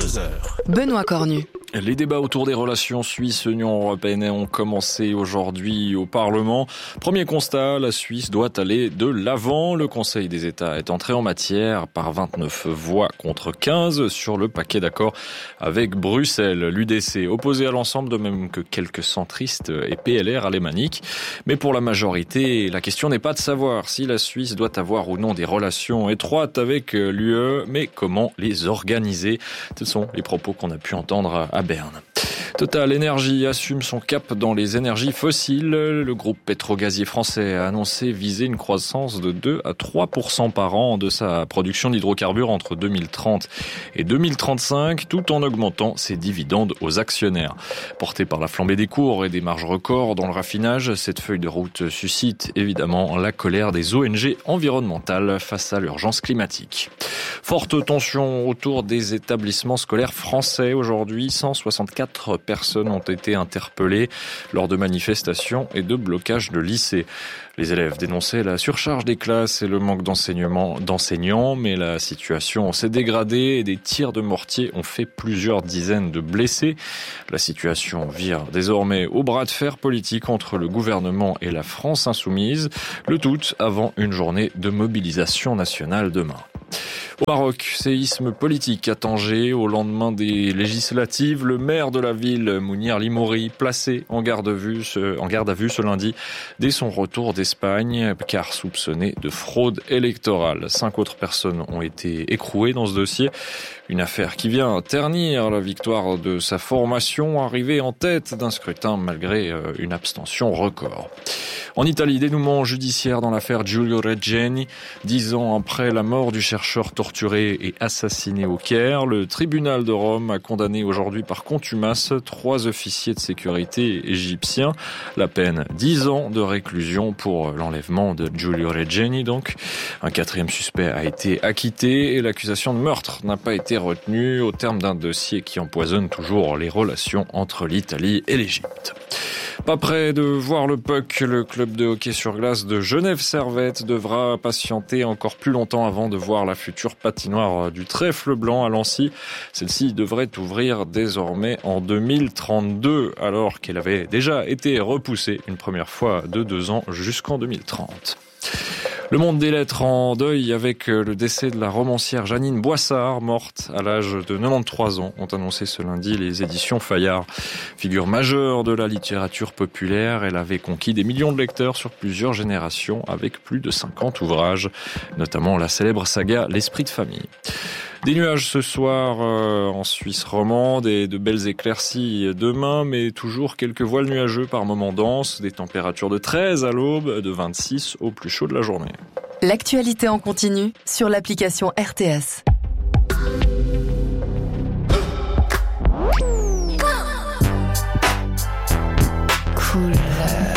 22h. Benoît Cornu. Les débats autour des relations Suisse-Union européenne ont commencé aujourd'hui au Parlement. Premier constat, la Suisse doit aller de l'avant. Le Conseil des États est entré en matière par 29 voix contre 15 sur le paquet d'accords avec Bruxelles. L'UDC opposé à l'ensemble, de même que quelques centristes et PLR alémaniques. Mais pour la majorité, la question n'est pas de savoir si la Suisse doit avoir ou non des relations étroites avec l'UE, mais comment les organiser. Ce sont les propos qu'on a pu entendre à Berne. Total Énergie assume son cap dans les énergies fossiles. Le groupe pétro-gazier français a annoncé viser une croissance de 2 à 3% par an de sa production d'hydrocarbures entre 2030 et 2035, tout en augmentant ses dividendes aux actionnaires. Portée par la flambée des cours et des marges records dans le raffinage, cette feuille de route suscite évidemment la colère des ONG environnementales face à l'urgence climatique. Forte tension autour des établissements scolaires français aujourd'hui. 164 personnes ont été interpellées lors de manifestations et de blocages de lycées. Les élèves dénonçaient la surcharge des classes et le manque d'enseignants, mais la situation s'est dégradée et des tirs de mortier ont fait plusieurs dizaines de blessés. La situation vire désormais au bras de fer politique entre le gouvernement et la France insoumise, le tout avant une journée de mobilisation nationale demain. Au Maroc, séisme politique à Tanger au lendemain des législatives. Le maire de la ville, Mounir Limouri, placé en garde à vue ce lundi dès son retour d'Espagne, car soupçonné de fraude électorale. 5 autres personnes ont été écrouées dans ce dossier. Une affaire qui vient ternir la victoire de sa formation, arrivée en tête d'un scrutin malgré une abstention record. En Italie, dénouement judiciaire dans l'affaire Giulio Regeni. 10 ans après la mort du chercheur torturé et assassiné au Caire, le tribunal de Rome a condamné aujourd'hui par contumace 3 officiers de sécurité égyptiens. La peine, 10 ans de réclusion pour l'enlèvement de Giulio Regeni. Donc, un 4e suspect a été acquitté et l'accusation de meurtre n'a pas été retenue au terme d'un dossier qui empoisonne toujours les relations entre l'Italie et l'Égypte. Pas près de voir le puck, le club de hockey sur glace de Genève-Servette devra patienter encore plus longtemps avant de voir la future patinoire du Trèfle Blanc à Lancy. Celle-ci devrait ouvrir désormais en 2032, alors qu'elle avait déjà été repoussée une première fois de 2 ans jusqu'en 2030. Le monde des lettres en deuil avec le décès de la romancière Jeannine Boissard, morte à l'âge de 93 ans, ont annoncé ce lundi les éditions Fayard. Figure majeure de la littérature populaire, elle avait conquis des millions de lecteurs sur plusieurs générations avec plus de 50 ouvrages, notamment la célèbre saga L'Esprit de famille. Des nuages ce soir en Suisse romande et de belles éclaircies demain, mais toujours quelques voiles nuageux par moments denses, des températures de 13 à l'aube, de 26 au plus chaud de la journée. L'actualité en continu sur l'application RTS. Cool.